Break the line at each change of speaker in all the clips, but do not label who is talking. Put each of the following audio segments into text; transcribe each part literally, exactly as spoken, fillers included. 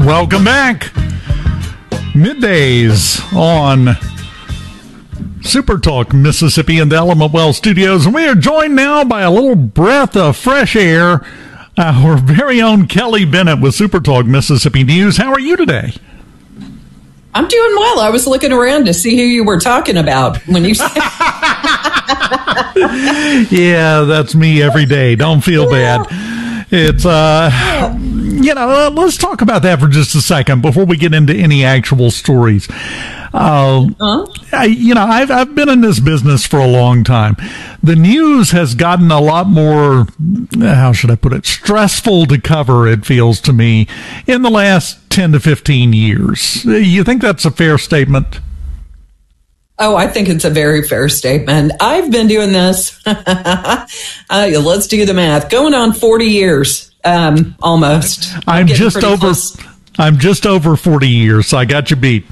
Welcome back. Middays on Super Talk Mississippi in the Element Well Studios. And we are joined now by a little breath of fresh air, our very own Kelly Bennett with Super Talk Mississippi News. How are you today?
I'm doing well. I was looking around to see who you were talking about when you said...
Yeah, that's me every day. Don't feel bad. It's, uh, you know, let's talk about that for just a second before we get into any actual stories. Uh, huh? I, you know, I've, I've been in this business for a long time. The news has gotten a lot more, how should I put it, stressful to cover, it feels to me, in the last ten to fifteen years. You think that's a fair statement?
Oh, I think it's a very fair statement. I've been doing this. uh, let's do the math. Going on forty years, um, almost.
I'm, I'm just over. Close. I'm just over forty years. So I got you beat.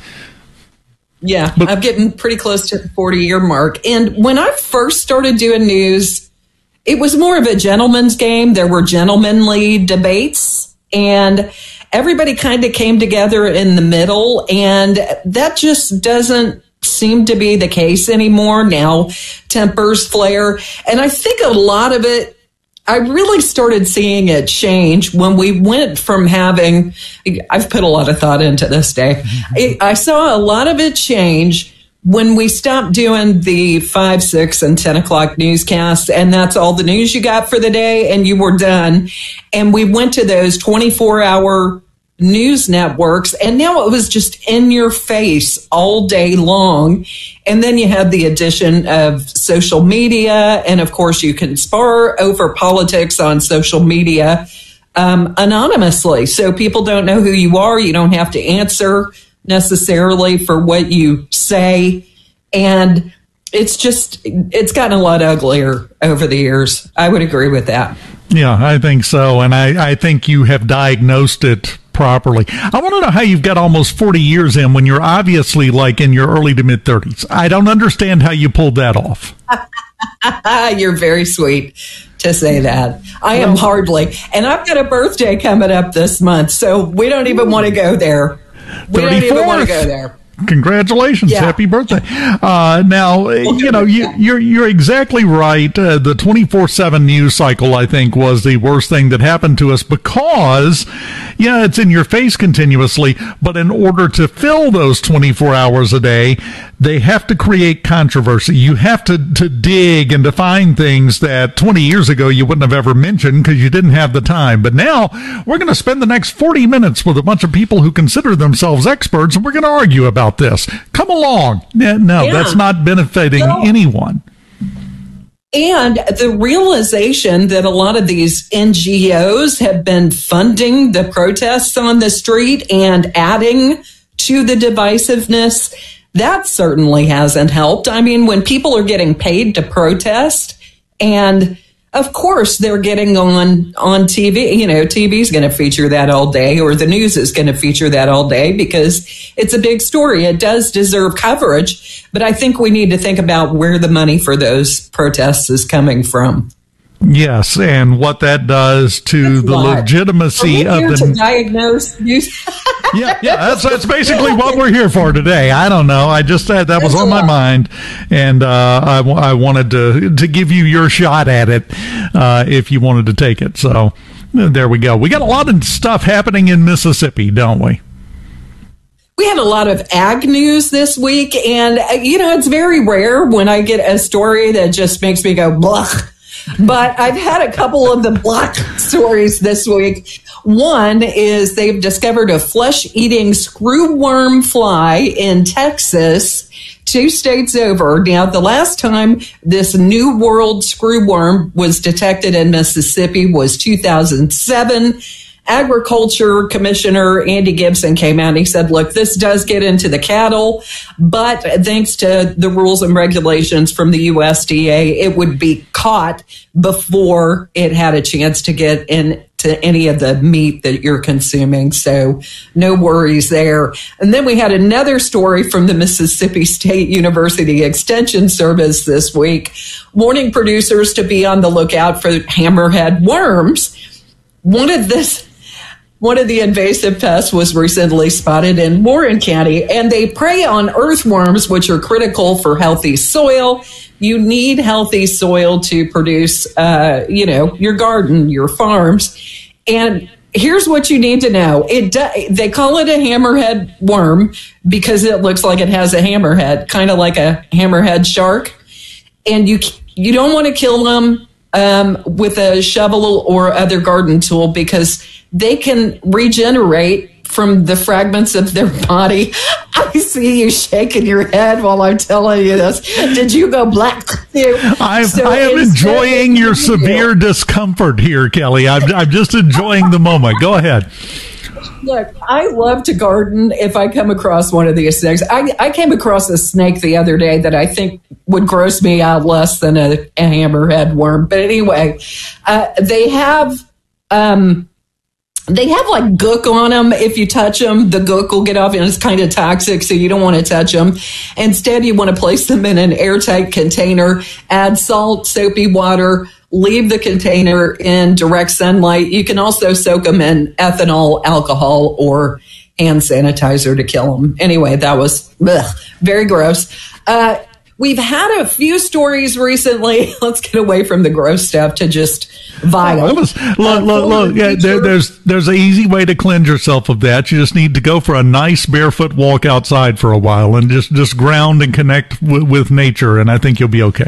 Yeah, but, I'm getting pretty close to the forty-year mark. And when I first started doing news, it was more of a gentleman's game. There were gentlemanly debates, and everybody kind of came together in the middle. And that just doesn't seem to be the case anymore. Now tempers flare. And I think a lot of it, I really started seeing it change when we went from having, I've put a lot of thought into this, Dave. I, I saw a lot of it change when we stopped doing the five, six, and ten o'clock newscasts, and that's all the news you got for the day, and you were done. And we went to those twenty-four hour news networks, and now it was just in your face all day long. And then you had the addition of social media, and of course you can spar over politics on social media um, anonymously, so people don't know who you are. You don't have to answer necessarily for what you say, and it's just, it's gotten a lot uglier over the years. I would agree with that.
Yeah, I think so, and I, I think you have diagnosed it properly. I want to know how you've got almost forty years in when you're obviously like in your early to mid thirties. I don't understand how you pulled that off.
You're very sweet to say that. I am hardly. And I've got a birthday coming up this month, so we don't even want to go there. We don't even want to go there.
Congratulations. Yeah. Happy birthday. Uh, now, you know, you, you're, you're exactly right. Uh, the twenty-four seven news cycle, I think, was the worst thing that happened to us because, yeah, it's in your face continuously, but in order to fill those twenty-four hours a day, they have to create controversy. You have to, to dig and to find things that twenty years ago you wouldn't have ever mentioned because you didn't have the time. But now we're going to spend the next forty minutes with a bunch of people who consider themselves experts, and we're going to argue about this. Come along. No, yeah. That's not benefiting no. anyone.
And the realization that a lot of these N G Os have been funding the protests on the street and adding to the divisiveness, that certainly hasn't helped. I mean, when people are getting paid to protest, and of course they're getting on on T V, you know, T V is going to feature that all day, or the news is going to feature that all day because it's a big story. It does deserve coverage, but I think we need to think about where the money for those protests is coming from.
Yes, and what that does to that's the what? legitimacy of the
to diagnose
yeah, yeah, that's that's basically what we're here for today. I don't know. I just said that was on my mind, and uh, I, I wanted to to give you your shot at it uh, if you wanted to take it. So there we go. We got a lot of stuff happening in Mississippi, don't we?
We had a lot of ag news this week, and you know it's very rare when I get a story that just makes me go blah. But I've had a couple of the black stories this week. One is they've discovered a flesh-eating screwworm fly in Texas, two states over. Now, the last time this New World screwworm was detected in Mississippi was two thousand seven. Agriculture Commissioner Andy Gibson came out and he said, look, this does get into the cattle, but thanks to the rules and regulations from the U S D A, it would be caught before it had a chance to get into any of the meat that you're consuming. So no worries there. And then we had another story from the Mississippi State University Extension Service this week, warning producers to be on the lookout for hammerhead worms. One of this one of the invasive pests was recently spotted in Warren County, and they prey on earthworms, which are critical for healthy soil. You need healthy soil to produce, uh, you know, your garden, your farms. And here's what you need to know. It do, they call it a hammerhead worm because it looks like it has a hammerhead, kind of like a hammerhead shark. And you you don't want to kill them um, with a shovel or other garden tool because they can regenerate from the fragments of their body. I see you shaking your head while I'm telling you this. Did you go black?
I'm, so I am enjoying your severe you. discomfort here, Kelly. I'm, I'm just enjoying the moment. Go ahead.
Look, I love to garden if I come across one of these things. I, I came across a snake the other day that I think would gross me out less than a, a hammerhead worm. But anyway, uh, they have... Um, They have like gook on them. If you touch them, the gook will get off and it's kind of toxic, so you don't want to touch them. Instead, you want to place them in an airtight container, add salt, soapy water, leave the container in direct sunlight. You can also soak them in ethanol, alcohol, or hand sanitizer to kill them. Anyway, that was ugh, very gross. Uh, We've had a few stories recently. Let's get away from the gross stuff to just vile.
Oh, was, look, look, look. Yeah, there, there's there's an easy way to cleanse yourself of that. You just need to go for a nice barefoot walk outside for a while and just, just ground and connect w- with nature, and I think you'll be okay.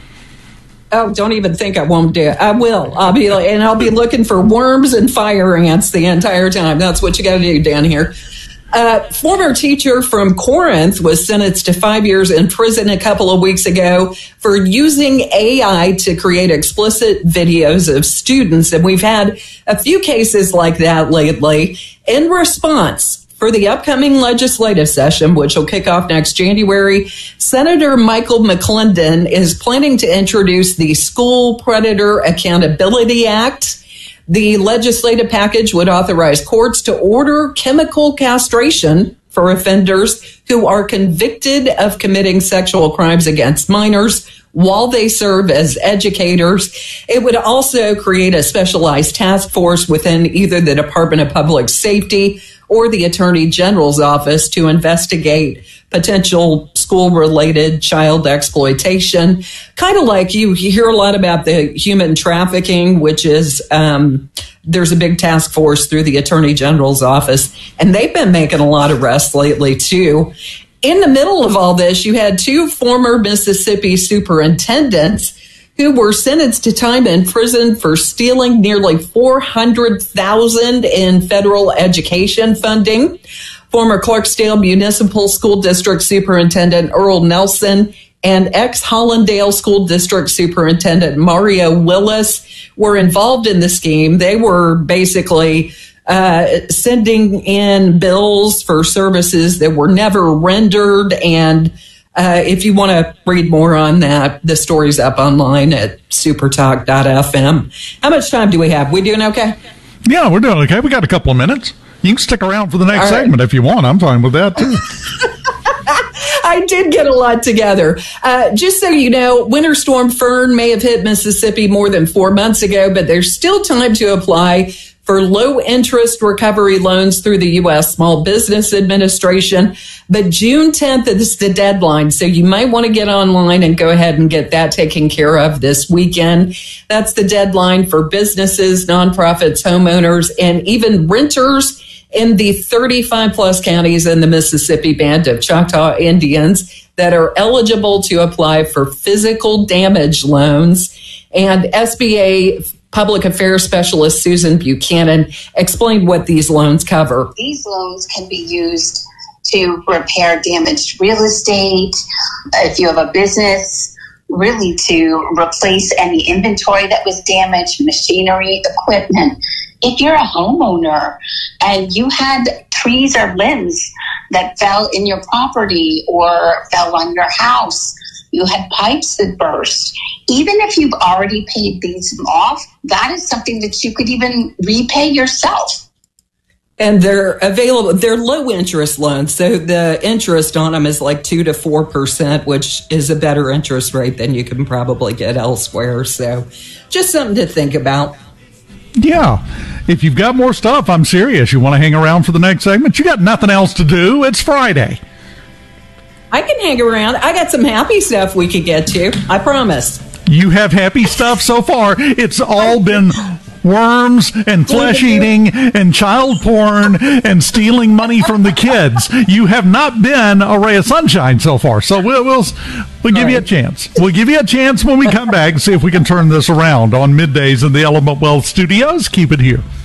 Oh, don't even think I won't do it. I will. I'll be and I'll be looking for worms and fire ants the entire time. That's what you got to do down here. A uh, former teacher from Corinth was sentenced to five years in prison a couple of weeks ago for using A I to create explicit videos of students. And we've had a few cases like that lately. In response, for the upcoming legislative session, which will kick off next January, Senator Michael McClendon is planning to introduce the School Predator Accountability Act. The legislative package would authorize courts to order chemical castration for offenders who are convicted of committing sexual crimes against minors while they serve as educators. It would also create a specialized task force within either the Department of Public Safety or the Attorney General's office to investigate potential school-related child exploitation. Kind of like you, you hear a lot about the human trafficking, which is um, there's a big task force through the Attorney General's office, and they've been making a lot of arrests lately, too. In the middle of all this, you had two former Mississippi superintendents who were sentenced to time in prison for stealing nearly four hundred thousand dollars in federal education funding. Former Clarksdale Municipal School District Superintendent Earl Nelson and ex-Hollandale School District Superintendent Mario Willis were involved in the scheme. They were basically uh, sending in bills for services that were never rendered. And uh, if you want to read more on that, the story's up online at supertalk dot f m. How much time do we have? We doing okay?
Yeah, we're doing okay. We got a couple of minutes. You can stick around for the next right. segment if you want. I'm fine with that, too.
I did get a lot together. Uh, just so you know, Winter Storm Fern may have hit Mississippi more than four months ago, but there's still time to apply for low-interest recovery loans through the U S Small Business Administration. But June tenth is the deadline, so you might want to get online and go ahead and get that taken care of this weekend. That's the deadline for businesses, nonprofits, homeowners, and even renters in the thirty-five plus counties in the Mississippi Band of Choctaw Indians that are eligible to apply for physical damage loans. And S B A Public Affairs Specialist Susan Buchanan explained what these loans cover.
These loans can be used to repair damaged real estate. If you have a business, really to replace any inventory that was damaged, machinery, equipment. If you're a homeowner and you had trees or limbs that fell in your property or fell on your house, you had pipes that burst, even if you've already paid these off, that is something that you could even repay yourself.
And they're available. They're low interest loans. So the interest on them is like two to four percent, which is a better interest rate than you can probably get elsewhere. So just something to think about.
Yeah. If you've got more stuff, I'm serious. You want to hang around for the next segment? You got nothing else to do. It's Friday.
I can hang around. I got some happy stuff we could get to. I promise.
You have happy stuff so far. It's all been worms and flesh eating and child porn and stealing money from the kids. You have not been a ray of sunshine so far. So we'll we'll, we'll give you a chance. We'll give you a chance when we come back and see if we can turn this around on middays in the Element Wealth Studios. Keep it here.